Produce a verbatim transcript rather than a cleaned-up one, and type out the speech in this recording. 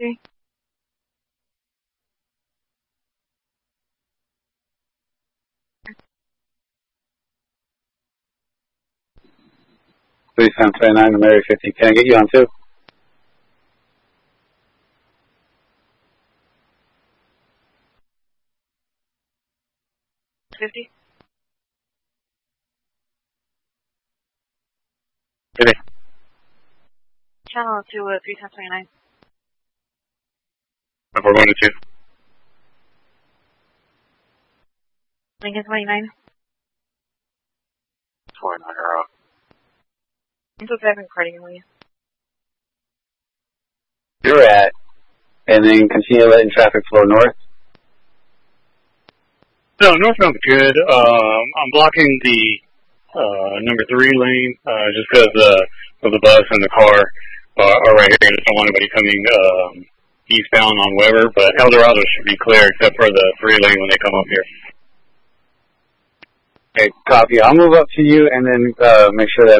three. three seven three nine to Mary fifty. Can I get you on two? fifty. Ready. Channel to uh, three ten twenty-nine. We're going to two. Lincoln twenty-nine. Four nine are out. I'm still driving accordingly. You're at, and then continue letting traffic flow north. No, northbound's good. Um, I'm blocking the uh, number three lane uh, just because uh, of the bus and the car uh, are right here. I just don't want anybody coming um, eastbound on Weber, but Eldorado should be clear except for the three lane when they come up here. Okay, copy. I'll move up to you and then uh, make sure that